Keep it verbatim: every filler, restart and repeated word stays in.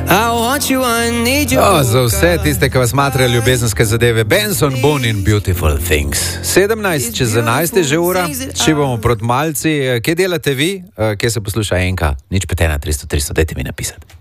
Oh, za vse tiste, ki vas matrajo ljubezenske zadeve, Benson, Boone in Beautiful Things. sedemnajst čez enajst je že ura, šibamo proti malci. Kje delate vi? Kje se posluša enka? Nič pet ena tristo tristo, dajte mi napisati.